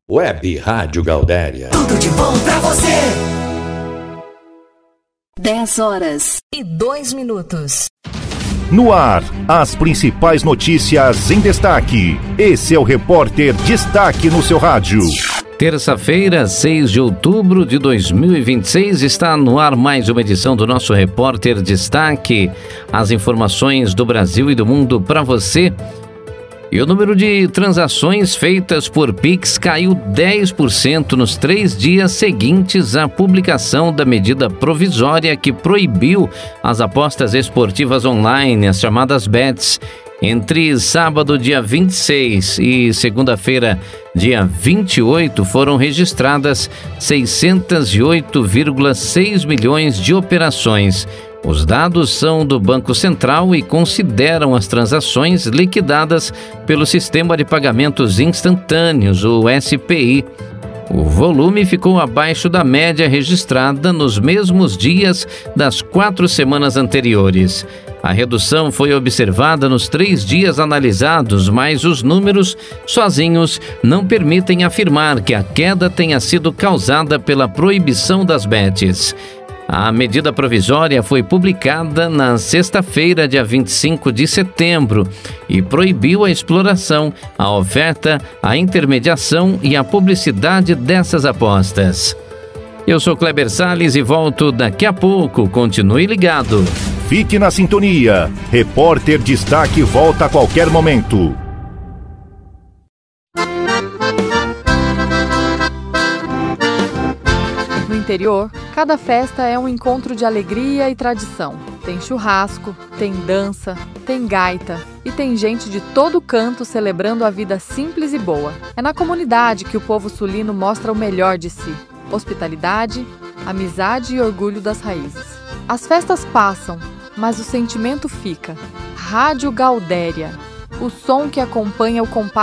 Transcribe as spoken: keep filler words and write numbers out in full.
Web Rádio Gaudéria. Tudo de bom pra você. dez horas e dois minutos. No ar, as principais notícias em destaque. Esse é o Repórter Destaque no seu rádio. Terça-feira, seis de outubro de dois mil e vinte e seis, está no ar mais uma edição do nosso Repórter Destaque. As informações do Brasil e do mundo para você. E o número de transações feitas por Pix caiu dez por cento nos três dias seguintes à publicação da medida provisória que proibiu as apostas esportivas online, as chamadas bets. Entre sábado, dia vinte e seis, e segunda-feira, dia vinte e oito, foram registradas seiscentos e oito vírgula seis milhões de operações. Os dados são do Banco Central e consideram as transações liquidadas pelo Sistema de Pagamentos Instantâneos, o S P I. O volume ficou abaixo da média registrada nos mesmos dias das quatro semanas anteriores. A redução foi observada nos três dias analisados, mas os números sozinhos não permitem afirmar que a queda tenha sido causada pela proibição das bets. A medida provisória foi publicada na sexta-feira, dia vinte e cinco de setembro, e proibiu a exploração, a oferta, a intermediação e a publicidade dessas apostas. Eu sou Kleber Salles e volto daqui a pouco. Continue ligado. Fique na sintonia. Repórter Destaque volta a qualquer momento. No interior, cada festa é um encontro de alegria e tradição. Tem churrasco, tem dança, tem gaita e tem gente de todo canto celebrando a vida simples e boa. É na comunidade que o povo sulino mostra o melhor de si: hospitalidade, amizade e orgulho das raízes. As festas passam, mas o sentimento fica. Rádio Gaudéria, o som que acompanha o compasso